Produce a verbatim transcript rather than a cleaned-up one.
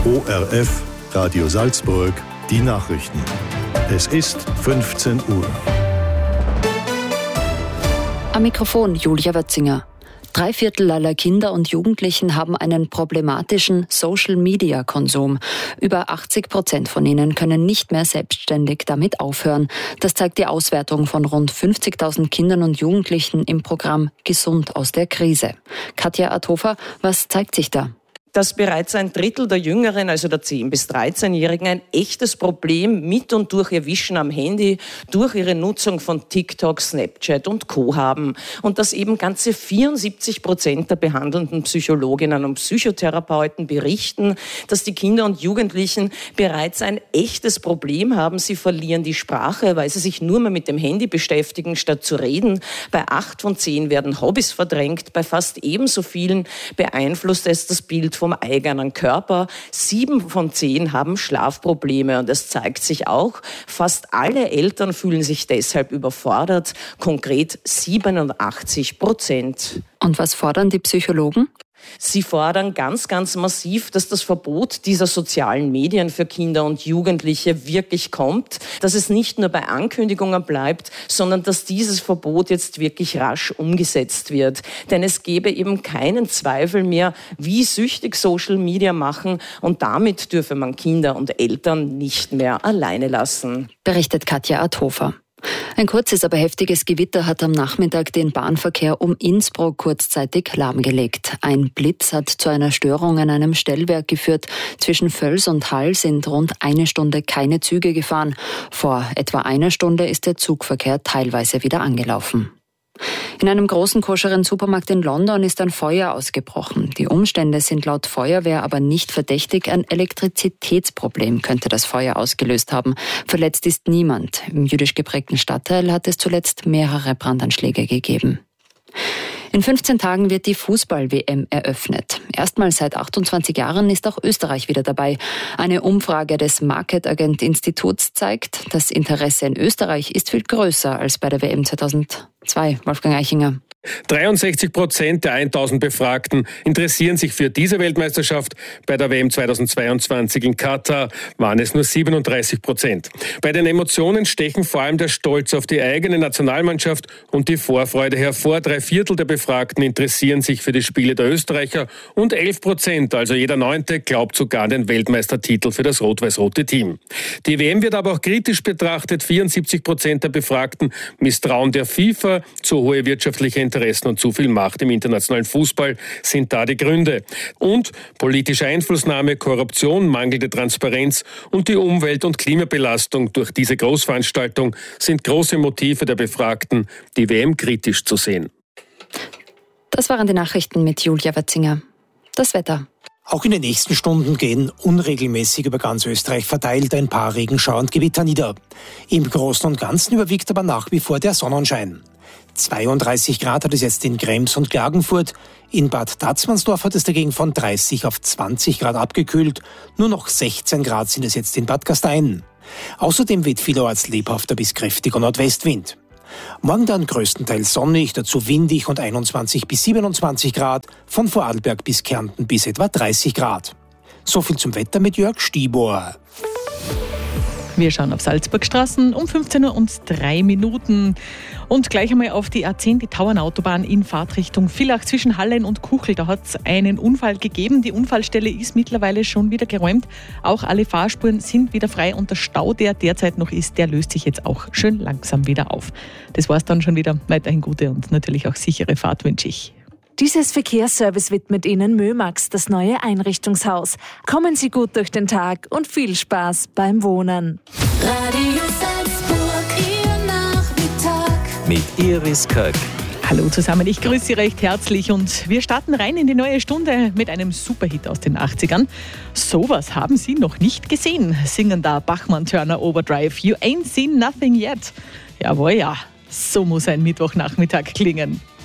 O R F, Radio Salzburg, die Nachrichten. Es ist fünfzehn Uhr. Am Mikrofon Julia Wötzinger. Drei Viertel aller Kinder und Jugendlichen haben einen problematischen Social-Media-Konsum. Über achtzig Prozent von ihnen können nicht mehr selbstständig damit aufhören. Das zeigt die Auswertung von rund fünfzigtausend Kindern und Jugendlichen im Programm Gesund aus der Krise. Katja Athofer, was zeigt sich da? Dass bereits ein Drittel der Jüngeren, also der zehn- bis dreizehnjährigen, ein echtes Problem mit und durch ihr Wischen am Handy, durch ihre Nutzung von TikTok, Snapchat und Co. haben. Und dass eben ganze vierundsiebzig Prozent der behandelnden Psychologinnen und Psychotherapeuten berichten, dass die Kinder und Jugendlichen bereits ein echtes Problem haben. Sie verlieren die Sprache, weil sie sich nur mehr mit dem Handy beschäftigen, statt zu reden. Bei acht von zehn werden Hobbys verdrängt. Bei fast ebenso vielen beeinflusst es das Bild vom eigenen Körper. Sieben von zehn haben Schlafprobleme und es zeigt sich auch, fast alle Eltern fühlen sich deshalb überfordert, konkret siebenundachtzig Prozent. Und was fordern die Psychologen? Sie fordern ganz, ganz massiv, dass das Verbot dieser sozialen Medien für Kinder und Jugendliche wirklich kommt, dass es nicht nur bei Ankündigungen bleibt, sondern dass dieses Verbot jetzt wirklich rasch umgesetzt wird. Denn es gäbe eben keinen Zweifel mehr, wie süchtig Social Media machen und damit dürfe man Kinder und Eltern nicht mehr alleine lassen. Berichtet Katja Athofer. Ein kurzes, aber heftiges Gewitter hat am Nachmittag den Bahnverkehr um Innsbruck kurzzeitig lahmgelegt. Ein Blitz hat zu einer Störung an einem Stellwerk geführt. Zwischen Völs und Hall sind rund eine Stunde keine Züge gefahren. Vor etwa einer Stunde ist der Zugverkehr teilweise wieder angelaufen. In einem großen koscheren Supermarkt in London ist ein Feuer ausgebrochen. Die Umstände sind laut Feuerwehr aber nicht verdächtig. Ein Elektrizitätsproblem könnte das Feuer ausgelöst haben. Verletzt ist niemand. Im jüdisch geprägten Stadtteil hat es zuletzt mehrere Brandanschläge gegeben. In fünfzehn Tagen wird die Fußball-W M eröffnet. Erstmals seit achtundzwanzig Jahren ist auch Österreich wieder dabei. Eine Umfrage des Market Agent Instituts zeigt, das Interesse in Österreich ist viel größer als bei der W M zweitausendzwei. Wolfgang Eichinger. dreiundsechzig Prozent der tausend Befragten interessieren sich für diese Weltmeisterschaft. Bei der W M zweitausendzweiundzwanzig in Katar waren es nur siebenunddreißig Prozent. Bei den Emotionen stechen vor allem der Stolz auf die eigene Nationalmannschaft und die Vorfreude hervor. Drei Viertel der Befragten interessieren sich für die Spiele der Österreicher und elf Prozent, also jeder Neunte, glaubt sogar an den Weltmeistertitel für das rot-weiß-rote Team. Die W M wird aber auch kritisch betrachtet. vierundsiebzig Prozent der Befragten misstrauen der FIFA. Zu hohe wirtschaftliche Interessen und zu viel Macht im internationalen Fußball sind da die Gründe. Und politische Einflussnahme, Korruption, mangelnde Transparenz und die Umwelt- und Klimabelastung durch diese Großveranstaltung sind große Motive der Befragten, die W M kritisch zu sehen. Das waren die Nachrichten mit Julia Wötzinger. Das Wetter. Auch in den nächsten Stunden gehen unregelmäßig über ganz Österreich verteilt ein paar Regenschauer und Gewitter nieder. Im Großen und Ganzen überwiegt aber nach wie vor der Sonnenschein. zweiunddreißig Grad hat es jetzt in Krems und Klagenfurt. In Bad Tatzmannsdorf hat es dagegen von dreißig auf zwanzig Grad abgekühlt. Nur noch sechzehn Grad sind es jetzt in Bad Gastein. Außerdem weht vielerorts lebhafter bis kräftiger Nordwestwind. Morgen dann größtenteils sonnig, dazu windig und einundzwanzig bis siebenundzwanzig Grad, von Vorarlberg bis Kärnten bis etwa dreißig Grad. So viel zum Wetter mit Jörg Stibor. Wir schauen auf Salzburgstraßen um fünfzehn Uhr und drei Minuten. Und gleich einmal auf die A zehn, die Tauernautobahn in Fahrtrichtung Villach zwischen Hallein und Kuchel. Da hat es einen Unfall gegeben. Die Unfallstelle ist mittlerweile schon wieder geräumt. Auch alle Fahrspuren sind wieder frei und der Stau, der derzeit noch ist, der löst sich jetzt auch schön langsam wieder auf. Das war's dann schon wieder. Weiterhin gute und natürlich auch sichere Fahrt wünsche ich. Dieses Verkehrsservice widmet Ihnen Mömax, das neue Einrichtungshaus. Kommen Sie gut durch den Tag und viel Spaß beim Wohnen. Radio Salzburg, Ihr Nachmittag. Mit Iris Köck. Hallo zusammen, ich grüße Sie recht herzlich und wir starten rein in die neue Stunde mit einem Superhit aus den achtzigern. Sowas haben Sie noch nicht gesehen, singen da Bachmann Turner Overdrive. You ain't seen nothing yet. Jawohl, ja, so muss ein Mittwochnachmittag klingen.